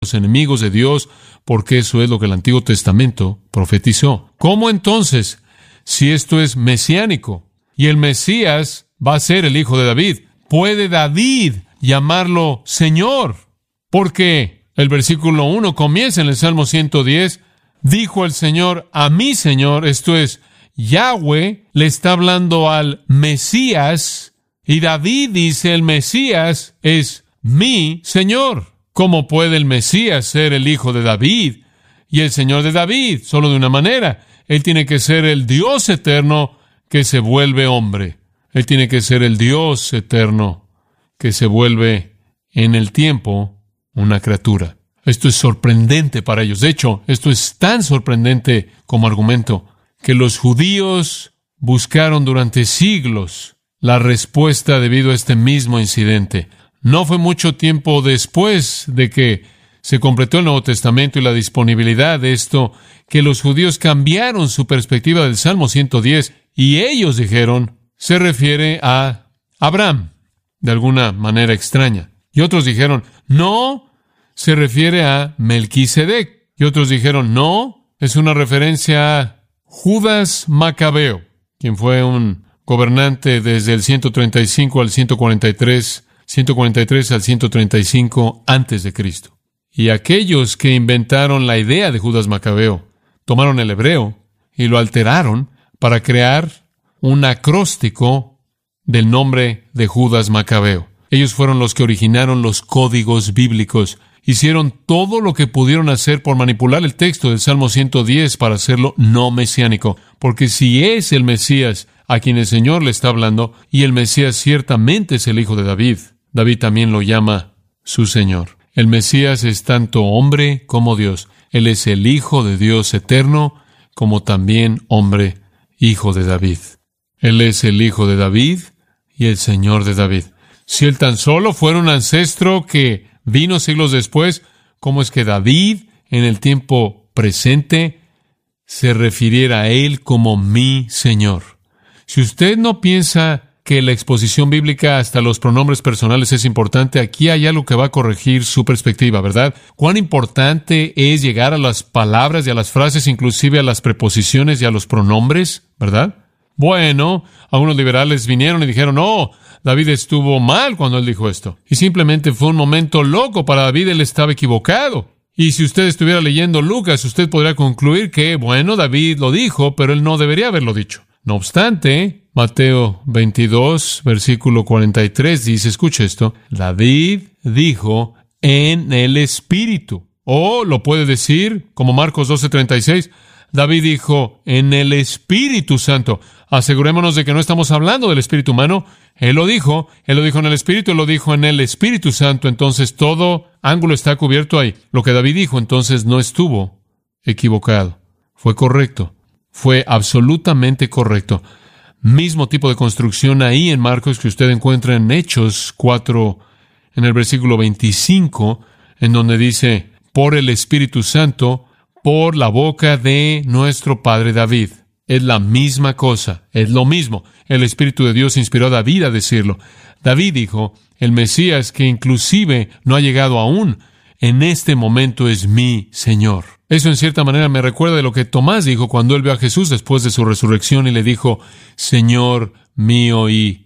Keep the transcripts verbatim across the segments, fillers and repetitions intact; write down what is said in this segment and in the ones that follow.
los enemigos de Dios, porque eso es lo que el Antiguo Testamento profetizó. ¿Cómo entonces, si esto es mesiánico y el Mesías va a ser el hijo de David, puede David llamarlo Señor? Porque el versículo uno comienza en el Salmo ciento diez, dijo el Señor a mi Señor, esto es, Yahweh le está hablando al Mesías, y David dice, el Mesías es mi Señor. ¿Cómo puede el Mesías ser el hijo de David y el Señor de David? Solo de una manera. Él tiene que ser el Dios eterno que se vuelve hombre. Él tiene que ser el Dios eterno que se vuelve en el tiempo una criatura. Esto es sorprendente para ellos. De hecho, esto es tan sorprendente como argumento que los judíos buscaron durante siglos la respuesta debido a este mismo incidente. No fue mucho tiempo después de que se completó el Nuevo Testamento y la disponibilidad de esto, que los judíos cambiaron su perspectiva del Salmo ciento diez y ellos dijeron, se refiere a Abraham, de alguna manera extraña. Y otros dijeron, no, se refiere a Melquisedec. Y otros dijeron, no, es una referencia a Judas Macabeo, quien fue un gobernante desde el ciento treinta y cinco al ciento cuarenta y tres, ciento cuarenta y tres al ciento treinta y cinco antes de Cristo. Y aquellos que inventaron la idea de Judas Macabeo tomaron el hebreo y lo alteraron para crear un acróstico del nombre de Judas Macabeo. Ellos fueron los que originaron los códigos bíblicos. Hicieron todo lo que pudieron hacer por manipular el texto del Salmo ciento diez para hacerlo no mesiánico. Porque si es el Mesías a quien el Señor le está hablando, y el Mesías ciertamente es el hijo de David, David también lo llama su Señor. El Mesías es tanto hombre como Dios. Él es el Hijo de Dios eterno, como también hombre, hijo de David. Él es el Hijo de David y el Señor de David. Si él tan solo fuera un ancestro que vino siglos después, ¿cómo es que David, en el tiempo presente, se refiriera a él como mi Señor? Si usted no piensa que la exposición bíblica hasta los pronombres personales es importante, aquí hay algo que va a corregir su perspectiva, ¿verdad? ¿Cuán importante es llegar a las palabras y a las frases, inclusive a las preposiciones y a los pronombres, verdad? Bueno, algunos liberales vinieron y dijeron, no, David estuvo mal cuando él dijo esto. Y simplemente fue un momento loco para David, él estaba equivocado. Y si usted estuviera leyendo Lucas, usted podría concluir que, bueno, David lo dijo, pero él no debería haberlo dicho. No obstante, Mateo veintidós, versículo cuarenta y tres dice, escuche esto, David dijo en el Espíritu. O lo puede decir, como Marcos doce, treinta y seis, David dijo en el Espíritu Santo. Asegurémonos de que no estamos hablando del espíritu humano. Él lo dijo, él lo dijo en el Espíritu, él lo dijo en el Espíritu Santo. Entonces todo ángulo está cubierto ahí. Lo que David dijo entonces no estuvo equivocado. Fue correcto. Fue absolutamente correcto. Mismo tipo de construcción ahí en Marcos que usted encuentra en Hechos cuatro, en el versículo veinticinco, en donde dice, por el Espíritu Santo, por la boca de nuestro padre David. Es la misma cosa, es lo mismo. El Espíritu de Dios inspiró a David a decirlo. David dijo, el Mesías que inclusive no ha llegado aún, en este momento es mi Señor. Eso en cierta manera me recuerda de lo que Tomás dijo cuando él vio a Jesús después de su resurrección y le dijo, Señor mío y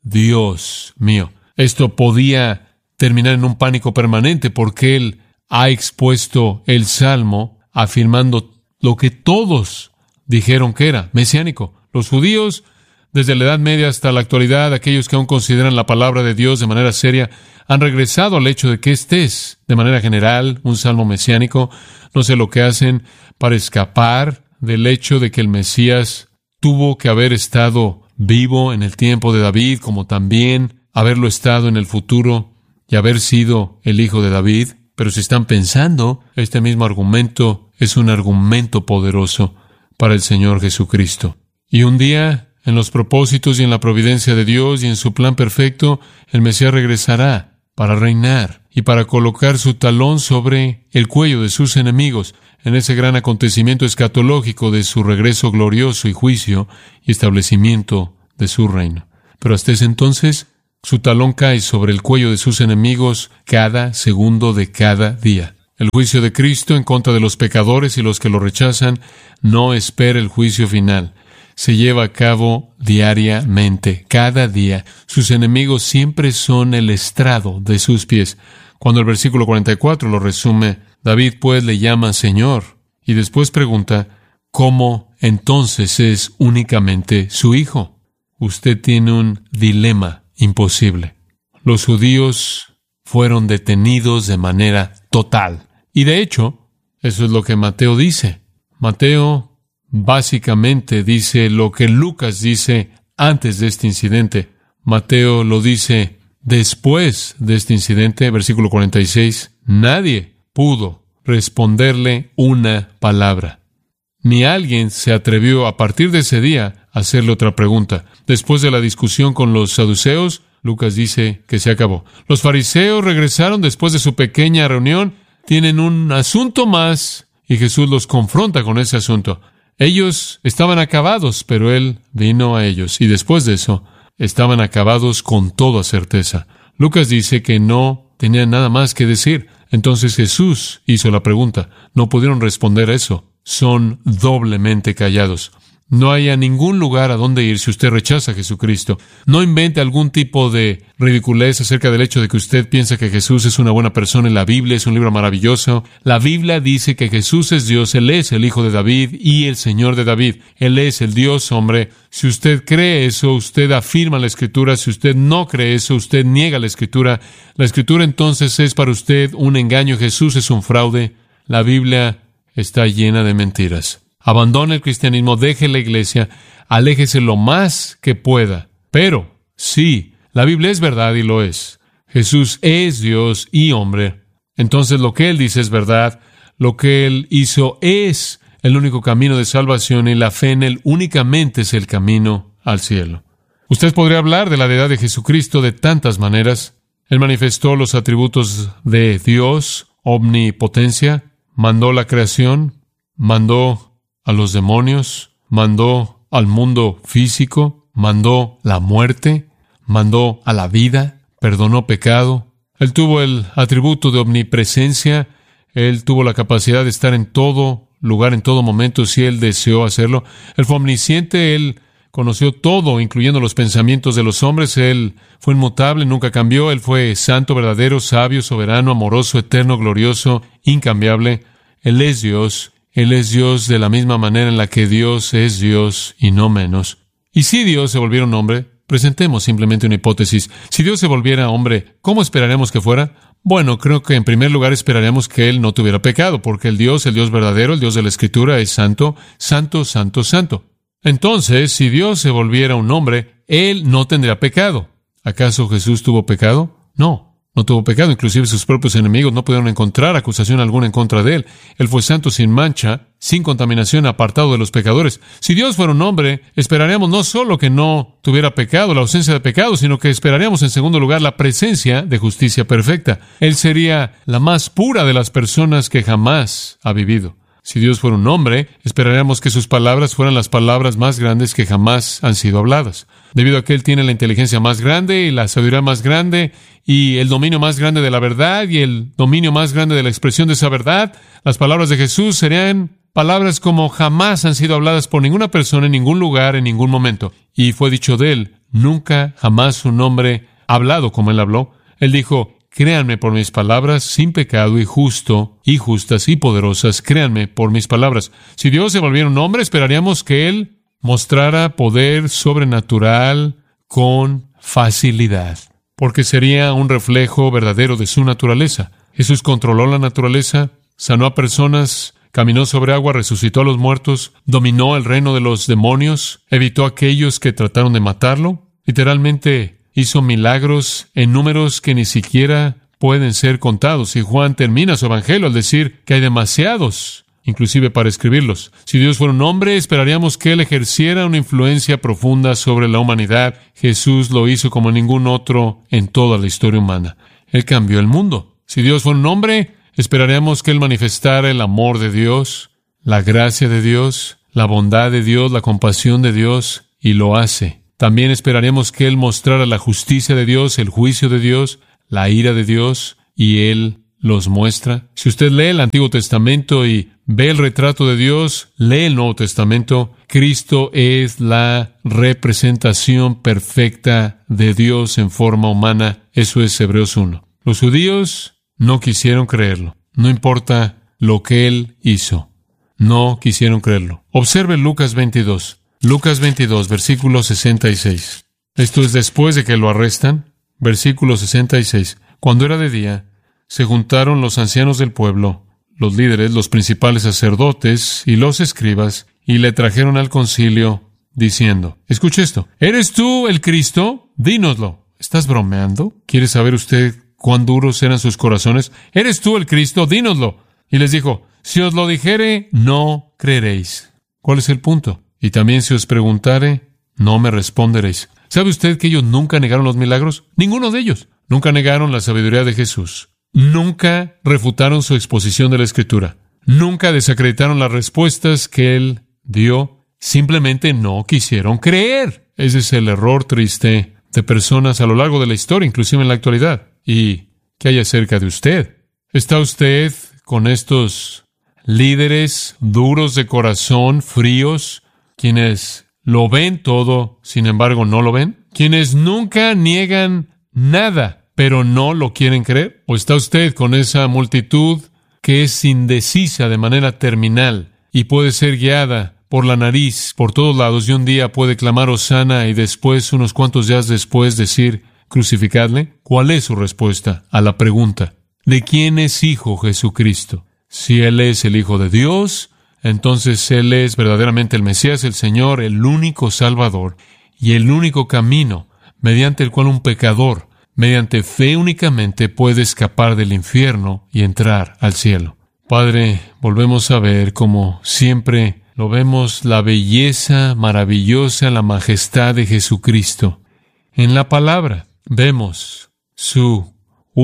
Dios mío. Esto podía terminar en un pánico permanente porque él ha expuesto el Salmo afirmando lo que todos dijeron que era mesiánico. Los judíos, desde la Edad Media hasta la actualidad, aquellos que aún consideran la palabra de Dios de manera seria, han regresado al hecho de que este es, de manera general, un salmo mesiánico. No sé lo que hacen para escapar del hecho de que el Mesías tuvo que haber estado vivo en el tiempo de David, como también haberlo estado en el futuro y haber sido el hijo de David. Pero si están pensando, este mismo argumento es un argumento poderoso para el Señor Jesucristo. Y un día, en los propósitos y en la providencia de Dios y en su plan perfecto, el Mesías regresará para reinar y para colocar su talón sobre el cuello de sus enemigos en ese gran acontecimiento escatológico de su regreso glorioso y juicio y establecimiento de su reino. Pero hasta ese entonces, su talón cae sobre el cuello de sus enemigos cada segundo de cada día. el juicio de Cristo en contra de los pecadores y los que lo rechazan. No espera el juicio final. Se lleva a cabo diariamente, cada día. Sus enemigos siempre son el estrado de sus pies. Cuando el versículo cuarenta y cuatro lo resume, David pues le llama Señor y después pregunta, ¿cómo entonces es únicamente su hijo? Usted tiene un dilema imposible. Los judíos fueron detenidos de manera total. Y de hecho, eso es lo que Mateo dice. Mateo básicamente dice lo que Lucas dice antes de este incidente. Mateo lo dice después de este incidente, versículo cuarenta y seis. Nadie pudo responderle una palabra. Ni alguien se atrevió a partir de ese día a hacerle otra pregunta. Después de la discusión con los saduceos, Lucas dice que se acabó. Los fariseos regresaron después de su pequeña reunión. Tienen un asunto más y Jesús los confronta con ese asunto. Ellos estaban acabados, pero Él vino a ellos. Y después de eso, estaban acabados con toda certeza. Lucas dice que no tenían nada más que decir. Entonces Jesús hizo la pregunta. No pudieron responder a eso. Son doblemente callados. No hay a ningún lugar a donde ir si usted rechaza a Jesucristo. No invente algún tipo de ridiculez acerca del hecho de que usted piensa que Jesús es una buena persona y la Biblia es un libro maravilloso. La Biblia dice que Jesús es Dios, Él es el Hijo de David y el Señor de David. Él es el Dios hombre. Si usted cree eso, usted afirma la Escritura. Si usted no cree eso, usted niega la Escritura. La Escritura entonces es para usted un engaño. Jesús es un fraude. La Biblia está llena de mentiras. Abandone el cristianismo, deje la iglesia, aléjese lo más que pueda. Pero, sí, la Biblia es verdad y lo es. Jesús es Dios y hombre. Entonces lo que Él dice es verdad. Lo que Él hizo es el único camino de salvación y la fe en Él únicamente es el camino al cielo. Usted podría hablar de la deidad de Jesucristo de tantas maneras. Él manifestó los atributos de Dios, omnipotencia, mandó la creación, mandó a los demonios, mandó al mundo físico, mandó la muerte, mandó a la vida, perdonó pecado. Él tuvo el atributo de omnipresencia. Él tuvo la capacidad de estar en todo lugar, en todo momento, si Él deseó hacerlo. Él fue omnisciente, Él conoció todo, incluyendo los pensamientos de los hombres. Él fue inmutable, nunca cambió. Él fue santo, verdadero, sabio, soberano, amoroso, eterno, glorioso, incambiable. Él es Dios. Él es Dios de la misma manera en la que Dios es Dios y no menos. Y si Dios se volviera un hombre, presentemos simplemente una hipótesis. Si Dios se volviera hombre, ¿cómo esperaríamos que fuera? Bueno, creo que en primer lugar esperaríamos que Él no tuviera pecado, porque el Dios, el Dios verdadero, el Dios de la Escritura, es santo, santo, santo, santo. Entonces, si Dios se volviera un hombre, Él no tendría pecado. ¿Acaso Jesús tuvo pecado? No. No tuvo pecado, inclusive sus propios enemigos no pudieron encontrar acusación alguna en contra de Él. Él fue santo, sin mancha, sin contaminación, apartado de los pecadores. Si Dios fuera un hombre, esperaríamos no solo que no tuviera pecado, la ausencia de pecado, sino que esperaríamos en segundo lugar la presencia de justicia perfecta. Él sería la más pura de las personas que jamás ha vivido. Si Dios fuera un hombre, esperaríamos que sus palabras fueran las palabras más grandes que jamás han sido habladas. Debido a que Él tiene la inteligencia más grande y la sabiduría más grande y el dominio más grande de la verdad y el dominio más grande de la expresión de esa verdad, las palabras de Jesús serían palabras como jamás han sido habladas por ninguna persona en ningún lugar, en ningún momento. Y fue dicho de Él, nunca jamás un hombre ha hablado como Él habló. Él dijo, créanme por mis palabras, sin pecado y justo, y justas y poderosas, créanme por mis palabras. Si Dios se volviera un hombre, esperaríamos que Él mostrara poder sobrenatural con facilidad, porque sería un reflejo verdadero de su naturaleza. Jesús controló la naturaleza, sanó a personas, caminó sobre agua, resucitó a los muertos, dominó el reino de los demonios, evitó a aquellos que trataron de matarlo, literalmente hizo milagros en números que ni siquiera pueden ser contados. Y Juan termina su evangelio al decir que hay demasiados, inclusive para escribirlos. Si Dios fuera un hombre, esperaríamos que Él ejerciera una influencia profunda sobre la humanidad. Jesús lo hizo como ningún otro en toda la historia humana. Él cambió el mundo. Si Dios fuera un hombre, esperaríamos que Él manifestara el amor de Dios, la gracia de Dios, la bondad de Dios, la compasión de Dios, y lo hace. También esperaríamos que Él mostrara la justicia de Dios, el juicio de Dios, la ira de Dios, y Él los muestra. Si usted lee el Antiguo Testamento y ve el retrato de Dios, lee el Nuevo Testamento, Cristo es la representación perfecta de Dios en forma humana. Eso es Hebreos uno. Los judíos no quisieron creerlo. No importa lo que Él hizo. No quisieron creerlo. Observe Lucas veintidós. Lucas veintidós, versículo sesenta y seis. Esto es después de que lo arrestan. Versículo sesenta y seis. Cuando era de día, se juntaron los ancianos del pueblo, los líderes, los principales sacerdotes y los escribas, y le trajeron al concilio, diciendo, escuche esto, ¿eres tú el Cristo? Dínoslo. ¿Estás bromeando? ¿Quiere saber usted cuán duros eran sus corazones? ¿Eres tú el Cristo? Dínoslo. Y les dijo, si os lo dijere, no creeréis. ¿Cuál es el punto? Y también si os preguntare, no me responderéis. ¿Sabe usted que ellos nunca negaron los milagros? Ninguno de ellos. Nunca negaron la sabiduría de Jesús. Nunca refutaron su exposición de la Escritura. Nunca desacreditaron las respuestas que Él dio. Simplemente no quisieron creer. Ese es el error triste de personas a lo largo de la historia, inclusive en la actualidad. ¿Y qué hay acerca de usted? ¿Está usted con estos líderes duros de corazón, fríos, quienes lo ven todo, sin embargo no lo ven? ¿Quienes nunca niegan nada, pero no lo quieren creer? ¿O está usted con esa multitud que es indecisa de manera terminal y puede ser guiada por la nariz por todos lados y un día puede clamar Hosana y después, unos cuantos días después, decir crucificadle? ¿Cuál es su respuesta a la pregunta de quién es hijo Jesucristo? Si Él es el Hijo de Dios, entonces Él es verdaderamente el Mesías, el Señor, el único Salvador y el único camino mediante el cual un pecador, mediante fe únicamente, puede escapar del infierno y entrar al cielo. Padre, volvemos a ver, como siempre lo vemos, la belleza maravillosa, la majestad de Jesucristo. En la palabra vemos su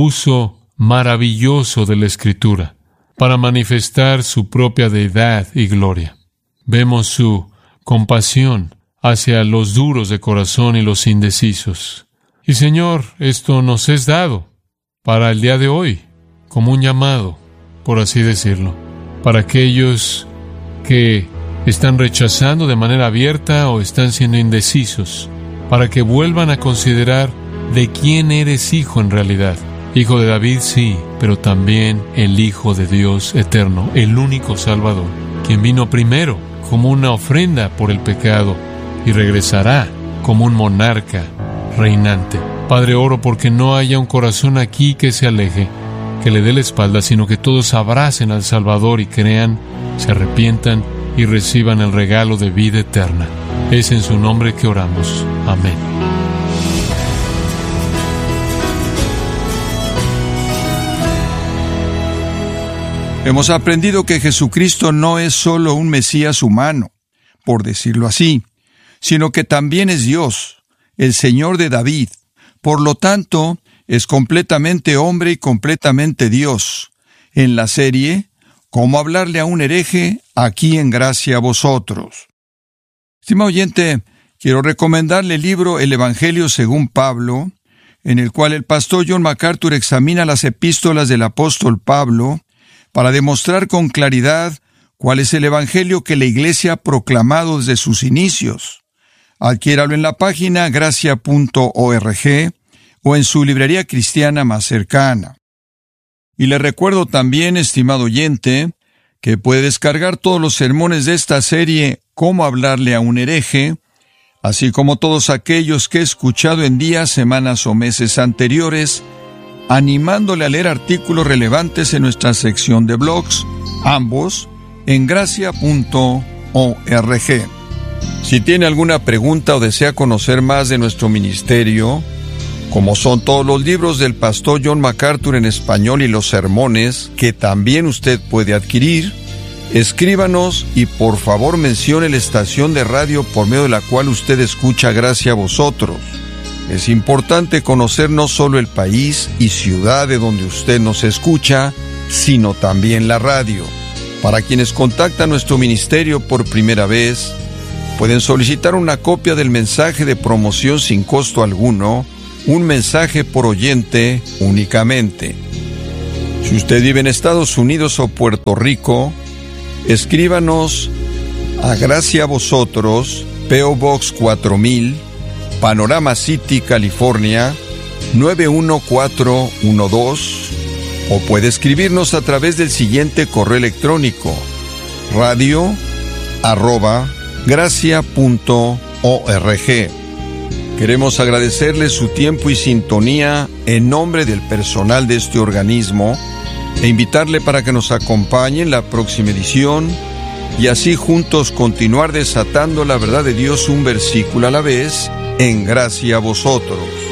uso maravilloso de la Escritura para manifestar su propia deidad y gloria. Vemos su compasión hacia los duros de corazón y los indecisos. Y Señor, esto nos es dado para el día de hoy, como un llamado, por así decirlo, para aquellos que están rechazando de manera abierta o están siendo indecisos, para que vuelvan a considerar de quién eres hijo en realidad. Hijo de David, sí, pero también el Hijo de Dios eterno, el único Salvador, quien vino primero como una ofrenda por el pecado y regresará como un monarca reinante. Padre, oro porque no haya un corazón aquí que se aleje, que le dé la espalda, sino que todos abracen al Salvador y crean, se arrepientan y reciban el regalo de vida eterna. Es en su nombre que oramos. Amén. Hemos aprendido que Jesucristo no es solo un Mesías humano, por decirlo así, sino que también es Dios, el Señor de David. Por lo tanto, es completamente hombre y completamente Dios. En la serie, ¿Cómo hablarle a un hereje? Aquí en Gracia a Vosotros. Estimado oyente, quiero recomendarle el libro El Evangelio según Pablo, en el cual el pastor John MacArthur examina las epístolas del apóstol Pablo para demostrar con claridad cuál es el Evangelio que la Iglesia ha proclamado desde sus inicios. Adquiéralo en la página gracia punto org o en su librería cristiana más cercana. Y le recuerdo también, estimado oyente, que puede descargar todos los sermones de esta serie Cómo hablarle a un hereje, así como todos aquellos que he escuchado en días, semanas o meses anteriores, animándole a leer artículos relevantes en nuestra sección de blogs, ambos en gracia punto org. Si tiene alguna pregunta o desea conocer más de nuestro ministerio, como son todos los libros del pastor John MacArthur en español y los sermones, que también usted puede adquirir, escríbanos y por favor mencione la estación de radio por medio de la cual usted escucha Gracia a Vosotros. Es importante conocer no solo el país y ciudad de donde usted nos escucha, sino también la radio. Para quienes contactan nuestro ministerio por primera vez, pueden solicitar una copia del mensaje de promoción sin costo alguno, un mensaje por oyente únicamente. Si usted vive en Estados Unidos o Puerto Rico, escríbanos a Gracia a Vosotros, P O Box cuatro mil, Panorama City, California, nueve uno cuatro uno dos, o puede escribirnos a través del siguiente correo electrónico: radio arroba gracia punto org. Queremos agradecerle su tiempo y sintonía en nombre del personal de este organismo e invitarle para que nos acompañe en la próxima edición y así juntos continuar desatando la verdad de Dios un versículo a la vez en Gracia a Vosotros.